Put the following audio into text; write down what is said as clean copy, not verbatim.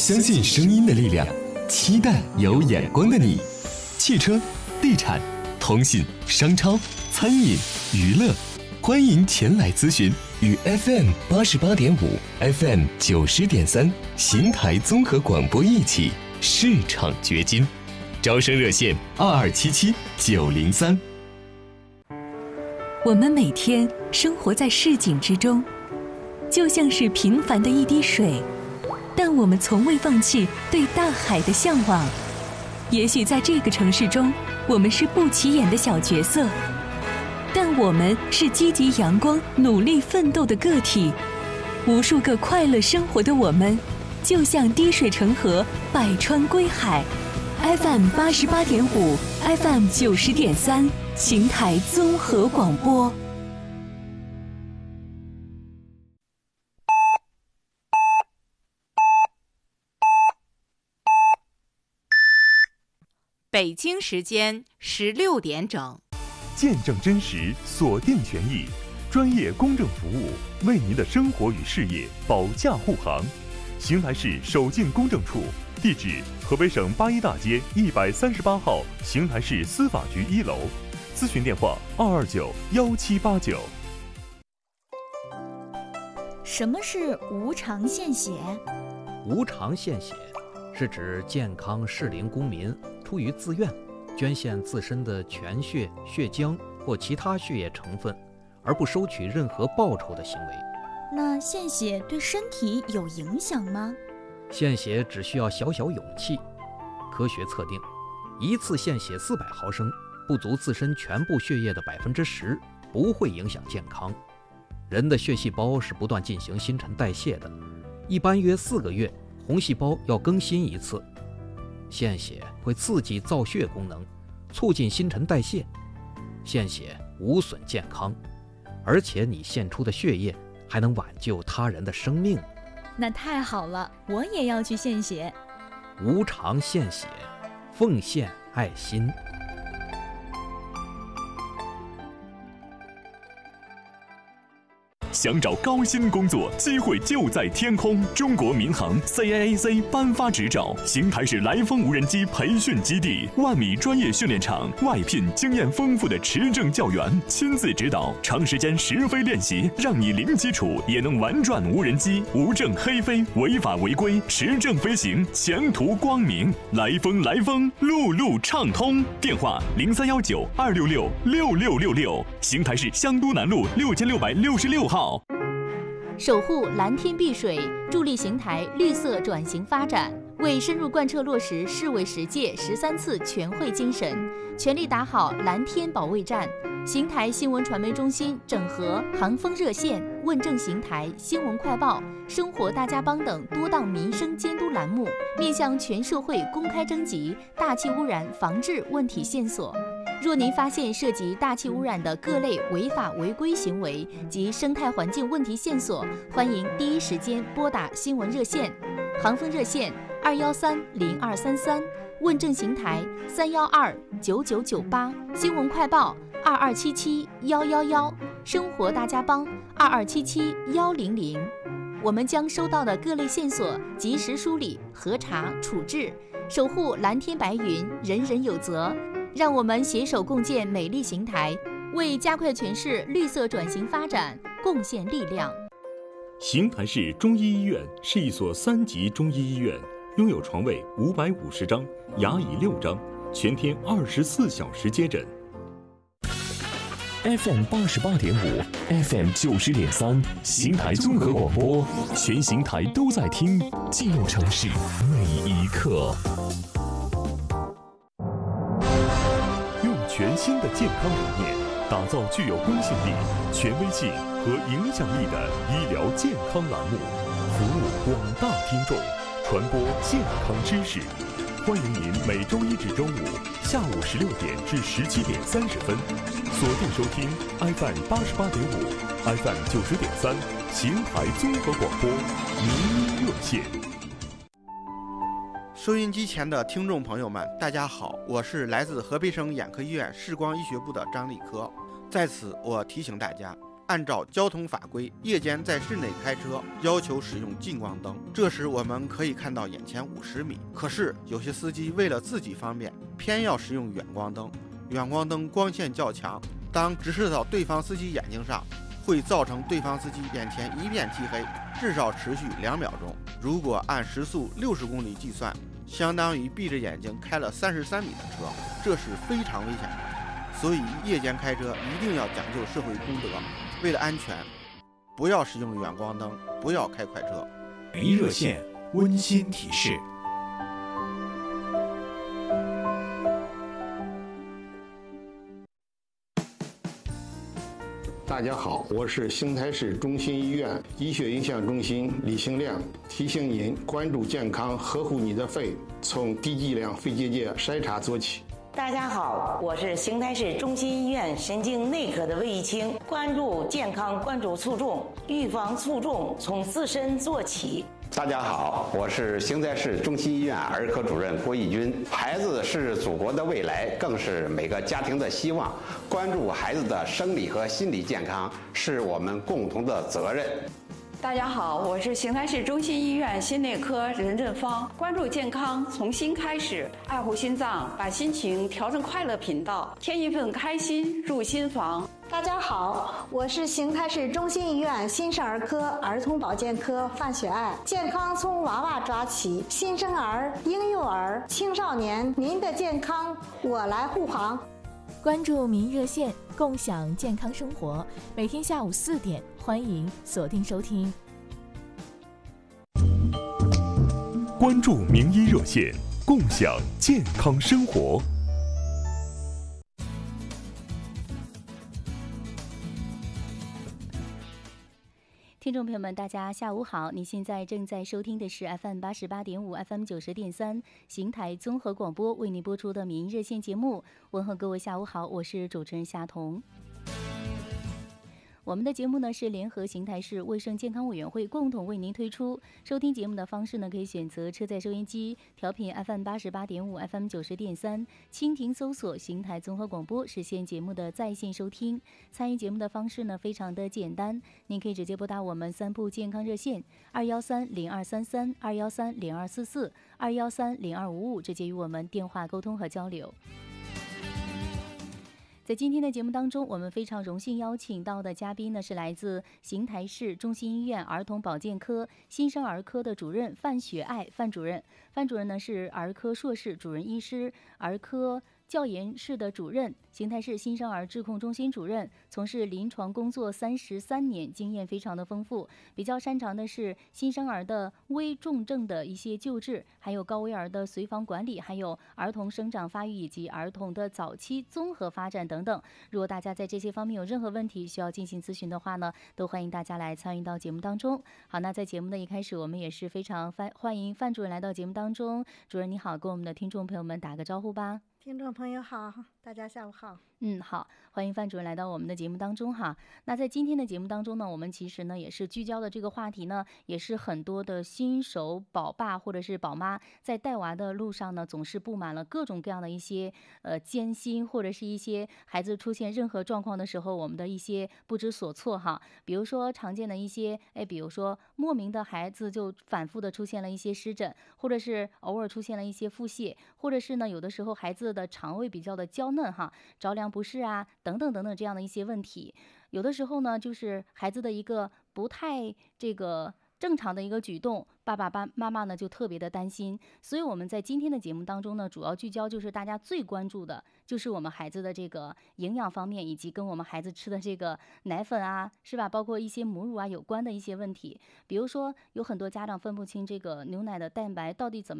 相信声音的力量，期待有眼光的你。汽车、地产、通信、商超、餐饮、娱乐，欢迎前来咨询，与 FM88.5、FM90.3邢台综合广播一起市场掘金。招生热线2277-903。 我们每天生活在市井之中，就像是平凡的一滴水，但我们从未放弃对大海的向往。也许在这个城市中，我们是不起眼的小角色，但我们是积极阳光、努力奋斗的个体。无数个快乐生活的我们，就像滴水成河，百川归海。FM88.5、FM90.3，邢台综合广播。 北京时间16点整， 见证真实，锁定权益，专业公正服务，为您的生活与事业保驾护航。邢台市首进公证处，地址河北省八一大街138号邢台市司法局1楼，咨询电话229-1789。 什么是无偿献血？ 无偿献血是指健康适龄公民出于自愿捐献自身的全血、血浆或其他血液成分，而不收取任何报酬的行为。 那献血对身体有影响吗？ 献血只需要小小勇气。科学测定，一次献血400毫升，不足自身全部血液的10%，不会影响健康。人的血细胞是不断进行新陈代谢的，一般约4个月，红细胞要更新一次。献血会刺激造血功能，促进新陈代谢。献血无损健康，而且你献出的血液还能挽救他人的生命。 那太好了，我也要去献血。 无偿献血，奉献爱心。 想找高薪工作，机会就在天空。中国民航 CAAC 颁发执照，邢台市来风无人机培训基地，万米专业训练场，外聘经验丰富的持证教员，亲自指导，长时间实飞练习，让你零基础也能玩转无人机，无证黑飞，违法违规，持证飞行，前途光明。来风，路路畅通。电话0319-266-6666，邢台市香都南路6666号。 守护蓝天碧水，助力邢台绿色转型发展，为深入贯彻落实市委10届13次全会精神，全力打好蓝天保卫战。邢台新闻传媒中心整合航风热线、问政邢台、新闻快报、生活大家帮等多档民生监督栏目，面向全社会公开征集大气污染防治问题线索。若您发现涉及大气污染的各类违法违规行为及生态环境问题线索，欢迎第一时间拨打新闻热线，航风热线213-0233，问政邢台312-9998，新闻快报2277-111，生活大家帮2277-100。我们将收到的各类线索及时梳理、核查、处置，守护蓝天白云，人人有责。让我们携手共建美丽邢台，为加快全市绿色转型发展贡献力量。 邢台市中医医院是一所3级中医医院，拥有床位550张，牙椅6张，全天24小时接诊。 FM88.5、FM90.3，邢台综合广播，全邢台都在听，记录城市每一刻。 全新的健康理念，打造具有公信力、权威性和影响力的医疗健康栏目，服务广大听众，传播健康知识。欢迎您每周1至周5下午16点至17点30分，锁定收听 FM88.5、FM90.3邢台综合广播民医热线。 收音机前的听众朋友们，大家好，我是来自河北省眼科医院视光医学部的张立科。在此，我提醒大家， 按照交通法规，夜间在室内开车要求使用近光灯，这时我们可以看到眼前50米。可是有些司机为了自己方便，偏要使用远光灯。远光灯光线较强，当直射到对方司机眼睛上，会造成对方司机眼前一片漆黑，至少持续2秒钟。如果按时速60公里计算，相当于闭着眼睛开了33米的车，这是非常危险的。所以夜间开车一定要讲究社会公德，为了安全，不要使用远光灯，不要开快车。 名医热线温馨提示。 大家好，我是邢台市中心医院医学影像中心李兴亮，提醒您关注健康，呵护你的肺，从低剂量肺结节筛查做起。 大家好，我是邢台市中心医院神经内科的魏一清，关注健康，关注卒中，预防卒中从自身做起。 大家好，我是邢台市中心医院儿科主任郭义军。孩子是祖国的未来，更是每个家庭的希望。关注孩子的生理和心理健康，是我们共同的责任。 大家好，我是邢台市中心医院心内科任振芳。关注健康，从心开始，爱护心脏，把心情调成快乐频道，添一份开心入心房。 大家好，我是邢台市中心医院新生儿科儿童保健科范雪爱。健康从娃娃抓起，新生儿、婴幼儿、青少年，您的健康我来护航。 关注民热线，共享健康生活。每天下午4点，欢迎锁定收听。 关注名医热线，共享健康生活。 听众朋友们，大家下午好！你现在正在收听的是 FM 88.5 FM 90.3邢台综合广播为您播出的民营热线节目。问候各位下午好，我是主持人夏彤。我们的节目呢是联合邢台市卫生健康委员会共同为您推出。收听节目的方式呢，可以选择车载收音机调频 FM 88.5 FM 90.3，蜻蜓搜索邢台综合广播，实现节目的在线收听。参与节目的方式呢非常的简单，您可以直接拨打我们3部健康热线213-0233、213-0244、213-0255，直接与我们电话沟通和交流。在今天的节目当中，我们非常荣幸邀请到的嘉宾呢是来自邢台市中心医院儿童保健科新生儿科的主任范雪爱范主任。范主任呢是儿科硕士、主任医师、儿科教研室的主任，邢台市新生儿治控中心主任，从事临床工作33年，经验非常的丰富。比较擅长的是新生儿的危重症的一些救治，还有高危儿的随访管理，还有儿童生长发育以及儿童的早期综合发展等等。如果大家在这些方面有任何问题需要进行咨询的话呢，都欢迎大家来参与到节目当中。好，那在节目的一开始，我们也是非常欢迎范主任来到节目当中。主任你好，跟我们的听众朋友们打个招呼吧。 听众朋友好，大家下午好。 好，欢迎范主任来到我们的节目当中哈。那在今天的节目当中呢，我们其实呢也是聚焦的这个话题呢，也是很多的新手宝爸或者是宝妈在带娃的路上呢，总是布满了各种各样的一些艰辛，或者是一些孩子出现任何状况的时候，我们的一些不知所措哈。比如说常见的一些比如说莫名的孩子就反复的出现了一些湿疹，或者是偶尔出现了一些腹泻，或者是呢有的时候孩子的肠胃比较的娇嫩哈，着凉不适啊等等等等这样的一些问题。有的时候呢就是孩子的一个不太正常的一个举动，爸爸妈妈呢就特别的担心。所以我们在今天的节目当中呢，主要聚焦就是大家最关注的就是我们孩子的这个营养方面，以及跟我们孩子吃的这个奶粉啊，是吧，包括一些母乳啊有关的一些问题。比如说有很多家长分不清这个牛奶的蛋白到底怎么